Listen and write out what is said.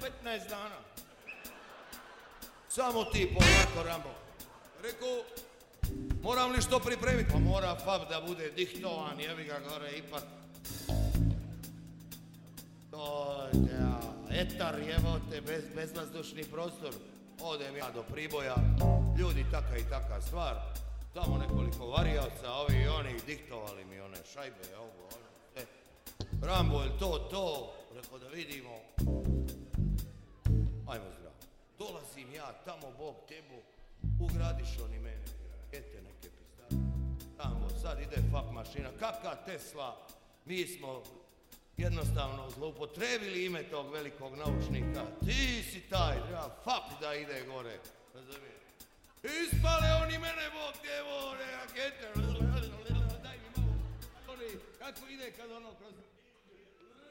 15 dana. Samo ti polako, Rambo. Rekao, moram li što pripremiti? Pa mora fab da bude dihtovan, jebi ga gore, ipak. To je, etar jevote, bezvazdušni prostor. Odem ja do Priboja, ljudi taka i taka stvar. Tamo nekoliko varijavca, ovi i oni, dihtovali mi one šajbe, ovo, sve. Rambo, je to? Rekao da vidimo. Ajmo zdravo. Dolazim ja tamo, Bog tebu, ugradiš oni mene. Ete neke pistare. Tamo, sad ide fap mašina. Kaka Tesla? Mi smo jednostavno zloupotrebili ime tog velikog naučnika. Ti si taj, treba fap da ide gore. Razumiješ? Ispale oni mene, Bog tebu, rakete. Daj mi malo. Kako ide kad ono kroz...